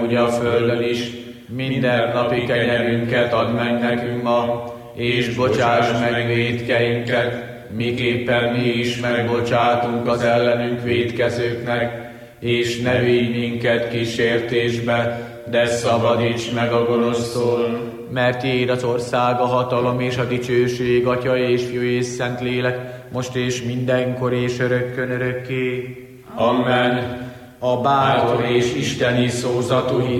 úgy a földön is. Mindennapi kenyerünket add meg nekünk ma, és bocsáss meg vétkeinket, miképpen mi is megbocsátunk az ellenünk vétkezőknek, és ne vigy minket kísértésbe, de szabadíts meg a gonosztól. Mert tiéd az ország, a hatalom és a dicsőség, Atya és Fiú és Szentlélek, most és mindenkor és örökkön örökké. Amen. A bátor és isteni szózatú